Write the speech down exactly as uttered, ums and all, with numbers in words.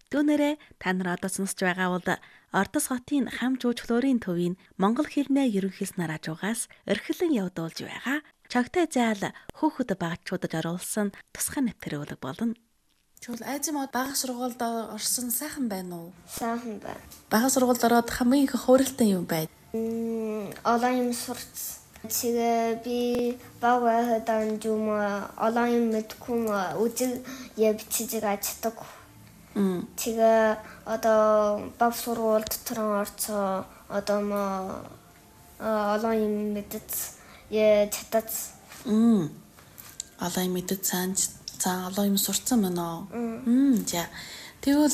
Түүнээрээ та нар одоо сонсож байгаа бол Ордос хотын хам жуулчлалын төвийн монгол хэлний ерөнхийлснээр хажуугаас эрхлэн явуулж байгаа чогтой заал хөөхд багчуудад оруулсан тусгай нэвтрүүлэг болно. Тэгвэл айзын мод бага сургуульд орсон сайхан байна уу? Сайхан байна. Бага сургуульд ороод хамгийн их хөөрөлтөн юм байна. Олон юм сурц. Тэгээ би баг байхад юм олон юм мэдгүй үзэг явчихж чаддаг. Тэгээ одоо баг сургууль дотор орцоо одоо ма олон юм мэдэж я чадած. Мм. олон юм мэдэж цаан цаан олон юм сурцсан байна уу? Мм. За. Тэгвэл